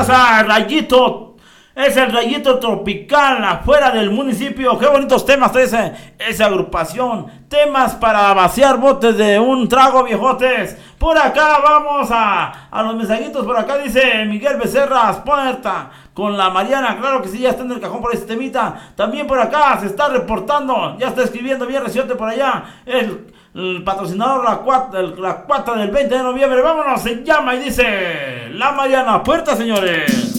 raza, Rayito. Es el Rayito Tropical afuera del municipio. Qué bonitos temas trae esa agrupación. Temas para vaciar botes de un trago, viejotes. Por acá vamos a los mensajitos. Por acá dice Miguel Becerra Puerta con la Mariana. Claro que sí, ya está en el cajón por ese temita. También por acá se está reportando. Ya está escribiendo bien reciente por allá. El patrocinador, la cuata del 20 de noviembre. Vámonos, se llama y dice la Mariana Puerta, señores.